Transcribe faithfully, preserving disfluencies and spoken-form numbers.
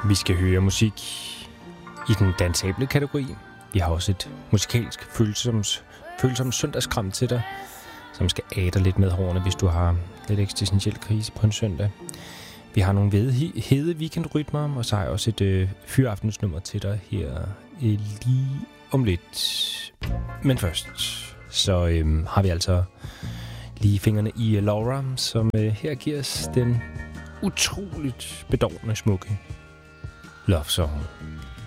Vi skal høre musik i den dansable kategori. Vi har også et musikalsk følsomt, følsomt søndagskram til dig, som skal af dig lidt med hårene, hvis du har lidt eksistentiel krise på en søndag. Vi har nogle hede, hede weekendrytmer, og så har jeg også et øh, fyraftensnummer til dig her øh, lige om lidt. Men først, så øh, har vi altså lige fingrene i uh, Laura, som øh, her giver os den utroligt bedårende smukke Love Song.